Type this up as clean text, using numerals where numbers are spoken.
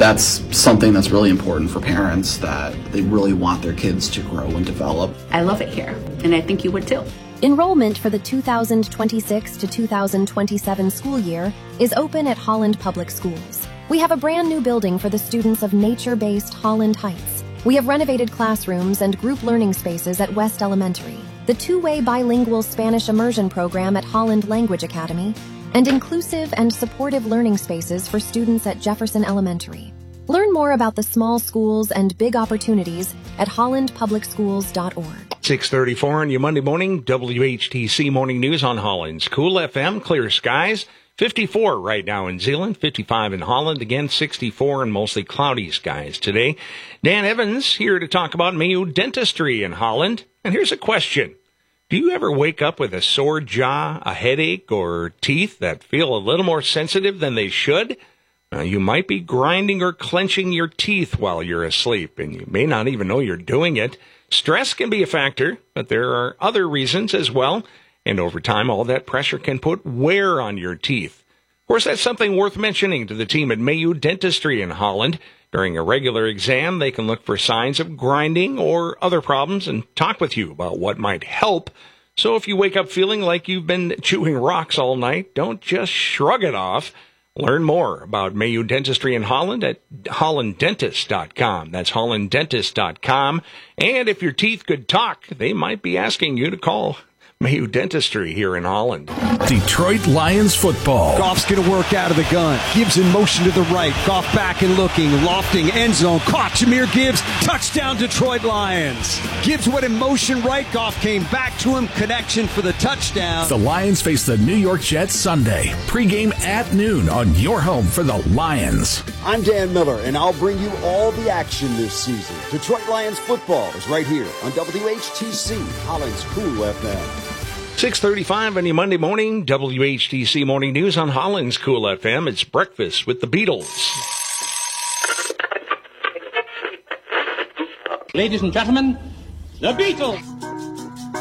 That's something that's really important for parents, that they really want their kids to grow and develop. I love it here, and I think you would too. Enrollment for the 2026 to 2027 school year is open at Holland Public Schools. We have a brand new building for the students of nature-based Holland Heights. We have renovated classrooms and group learning spaces at West Elementary, the two-way bilingual Spanish immersion program at Holland Language Academy, and inclusive and supportive learning spaces for students at Jefferson Elementary. Learn more about the small schools and big opportunities at hollandpublicschools.org. 6:34 on your Monday morning, WHTC Morning News on Holland's Cool FM. Clear skies, 54 right now in Zeeland, 55 in Holland, again 64 and mostly cloudy skies today. Dan Evans here to talk about Mayo Dentistry in Holland. And here's a question. Do you ever wake up with a sore jaw, a headache, or teeth that feel a little more sensitive than they should? You might be grinding or clenching your teeth while you're asleep, and you may not even know you're doing it. Stress can be a factor, but there are other reasons as well, and over time, all that pressure can put wear on your teeth. Of course, that's something worth mentioning to the team at Mayo Dentistry in Holland. During a regular exam, they can look for signs of grinding or other problems and talk with you about what might help. So if you wake up feeling like you've been chewing rocks all night, don't just shrug it off. Learn more about Mayo Dentistry in Holland at hollanddentist.com. That's hollanddentist.com. And if your teeth could talk, they might be asking you to call Mayo Dentistry here in Holland. Detroit Lions football. Goff's going to work out of the gun. Gibbs in motion to the right. Goff back and looking. Lofting. End zone. Caught. Jameer Gibbs. Touchdown Detroit Lions. Gibbs went in motion right. Goff came back to him. Connection for the touchdown. The Lions face the New York Jets Sunday. Pre-game at noon on your home for the Lions. I'm Dan Miller, and I'll bring you all the action this season. Detroit Lions football is right here on WHTC, Holland's Cool FM. 6:35 on your Monday morning, WHTC Morning News on Holland's Cool FM. It's Breakfast with the Beatles. Ladies and gentlemen, the Beatles.